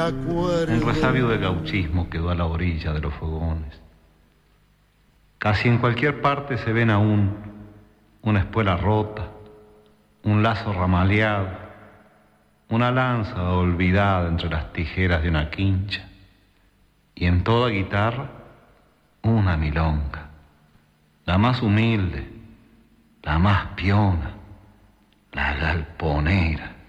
Un resabio de gauchismo quedó a la orilla de los fogones. Casi en cualquier parte se ven aún una espuela rota, un lazo ramaleado, una lanza olvidada entre las tijeras de una quincha, y en toda guitarra una milonga, la más humilde, la más piona, la galponera.